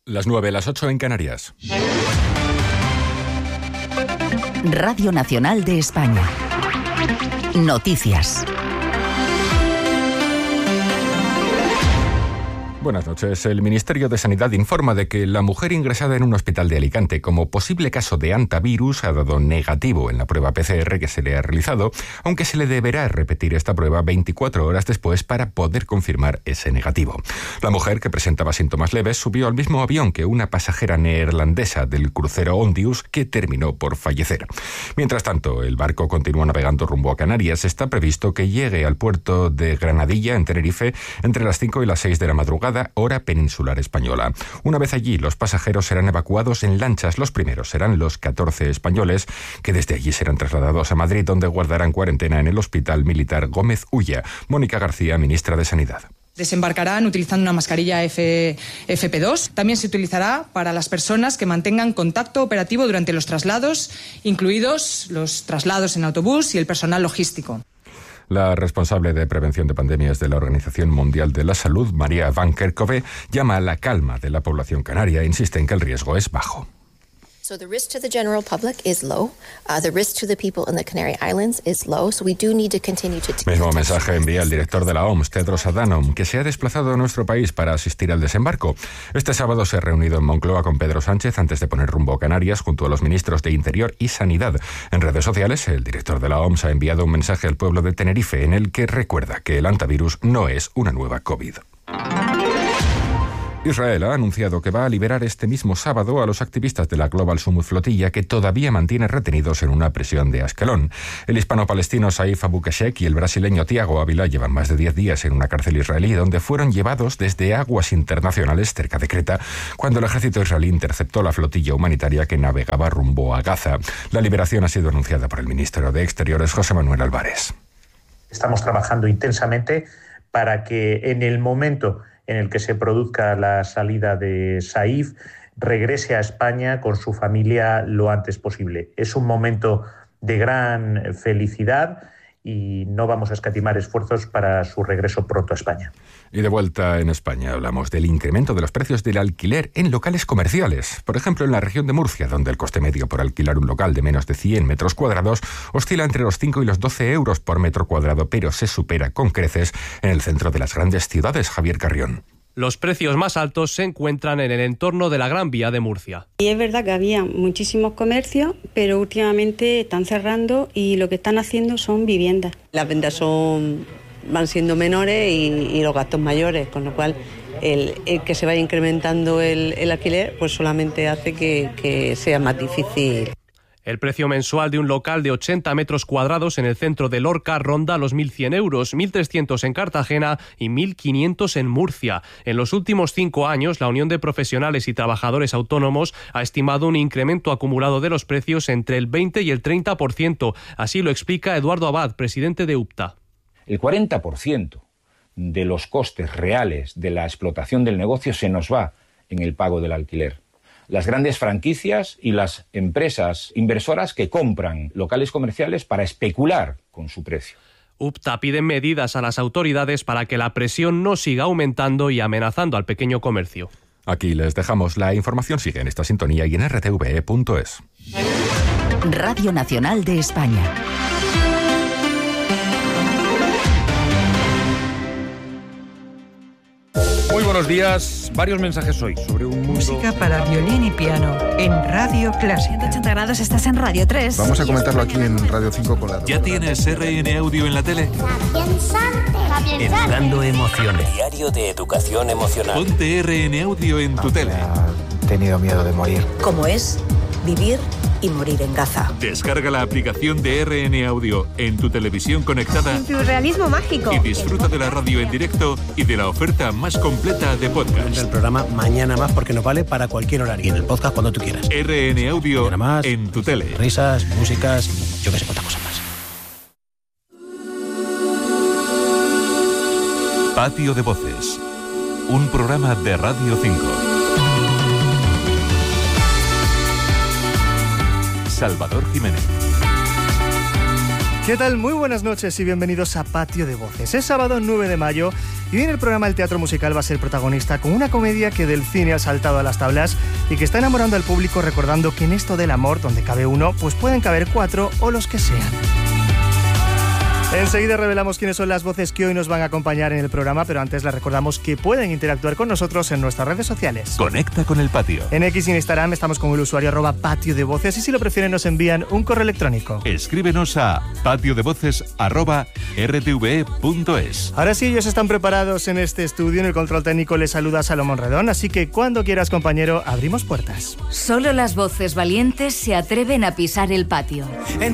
Las 9, las 8 en Canarias. Radio Nacional de España. Noticias. Buenas noches. El Ministerio de Sanidad informa de que la mujer ingresada en un hospital de Alicante como posible caso de hantavirus ha dado negativo en la prueba PCR que se le ha realizado, aunque se le deberá repetir esta prueba 24 horas después para poder confirmar ese negativo. La mujer, que presentaba síntomas leves, subió al mismo avión que una pasajera neerlandesa del crucero Ondius, que terminó por fallecer. Mientras tanto, el barco continúa navegando rumbo a Canarias. Está previsto que llegue al puerto de Granadilla, en Tenerife, entre las 5 y las 6 de la madrugada, hora peninsular española. Una vez allí, los pasajeros serán evacuados en lanchas. Los primeros serán los 14 españoles, que desde allí serán trasladados a Madrid, donde guardarán cuarentena en el Hospital Militar Gómez Ulla. Mónica García, ministra de Sanidad. Desembarcarán utilizando una mascarilla FP2. También se utilizará para las personas que mantengan contacto operativo durante los traslados, incluidos los traslados en autobús y el personal logístico. La responsable de prevención de pandemias de la Organización Mundial de la Salud, María Van Kerkhove, llama a la calma de la población canaria e insiste en que el riesgo es bajo. So the risk to the general public is low. The risk to the people in the Canary Islands is low. So we do need to continue to. Mismo mensaje envía el director de la OMS, Tedros Adhanom, que se ha desplazado a nuestro país para asistir al desembarco. Este sábado se ha reunido en Moncloa con Pedro Sánchez antes de poner rumbo a Canarias junto a los ministros de Interior y Sanidad. En redes sociales, el director de la OMS ha enviado un mensaje al pueblo de Tenerife en el que recuerda que el hantavirus no es una nueva COVID. Israel ha anunciado que va a liberar este mismo sábado a los activistas de la Global Summit Flotilla que todavía mantiene retenidos en una prisión de Ascalón. El hispano-palestino Saif Abu Kashek y el brasileño Tiago Ávila llevan más de 10 días en una cárcel israelí donde fueron llevados desde aguas internacionales cerca de Creta cuando el ejército israelí interceptó la flotilla humanitaria que navegaba rumbo a Gaza. La liberación ha sido anunciada por el ministro de Exteriores, José Manuel Álvarez. Estamos trabajando intensamente para que en el momento en el que se produzca la salida de Saif, regrese a España con su familia lo antes posible. Es un momento de gran felicidad y no vamos a escatimar esfuerzos para su regreso pronto a España. Y de vuelta en España hablamos del incremento de los precios del alquiler en locales comerciales. Por ejemplo, en la región de Murcia, donde el coste medio por alquilar un local de menos de 100 metros cuadrados oscila entre los 5 y los 12 euros por metro cuadrado, pero se supera con creces en el centro de las grandes ciudades. Javier Carrión. Los precios más altos se encuentran en el entorno de la Gran Vía de Murcia. Y es verdad que había muchísimos comercios, pero últimamente están cerrando y lo que están haciendo son viviendas. Las ventas van siendo menores y los gastos mayores, con lo cual el que se vaya incrementando el alquiler pues solamente hace que sea más difícil. El precio mensual de un local de 80 metros cuadrados en el centro de Lorca ronda los 1.100 euros, 1.300 en Cartagena y 1.500 en Murcia. En los últimos 5 años, la Unión de Profesionales y Trabajadores Autónomos ha estimado un incremento acumulado de los precios entre el 20 y el 30%. Así lo explica Eduardo Abad, presidente de UPTA. El 40% de los costes reales de la explotación del negocio se nos va en el pago del alquiler. Las grandes franquicias y las empresas inversoras que compran locales comerciales para especular con su precio. UPTA pide medidas a las autoridades para que la presión no siga aumentando y amenazando al pequeño comercio. Aquí les dejamos. La información sigue en esta sintonía y en rtve.es. Radio Nacional de España. Muy buenos días. Varios mensajes hoy sobre un mundo... Música para violín y piano en Radio Clásica. 180 grados, estás en Radio 3. Vamos a comentarlo aquí en Radio 5 con la... ¿Ya tienes RN Audio en la tele? Educando emociones. Diario de educación emocional. Ponte RN Audio en tu tele. He tenido miedo de morir. ¿Cómo es vivir y morir en Gaza? Descarga la aplicación de RN Audio en tu televisión conectada. Surrealismo mágico. Y disfruta de la radio en directo y de la oferta más completa de podcast. El programa Mañana Más porque nos vale para cualquier horario. Y en el podcast cuando tú quieras. RN Audio más, en tu tele. Risas, músicas, yo que sé cuántas cosas más. Patio de Voces. Un programa de Radio 5. Salvador Jiménez. ¿Qué tal? Muy buenas noches y bienvenidos a Patio de Voces. Es sábado 9 de mayo Y hoy en el programa el teatro musical va a ser protagonista con una comedia que del cine ha saltado a las tablas y que está enamorando al público, recordando que en esto del amor, donde cabe uno, pues pueden caber 4 o los que sean. Enseguida revelamos quiénes son las voces que hoy nos van a acompañar en el programa, pero antes les recordamos que pueden interactuar con nosotros en nuestras redes sociales. Conecta con el patio. En X y en Instagram estamos con el usuario @patio de voces, y si lo prefieren nos envían un correo electrónico. Escríbenos a patiodevoces@rtve.es. Ahora sí, ellos están preparados en este estudio. En el control técnico les saluda Salomón Redón, así que cuando quieras, compañero, abrimos puertas. Solo las voces valientes se atreven a pisar el patio.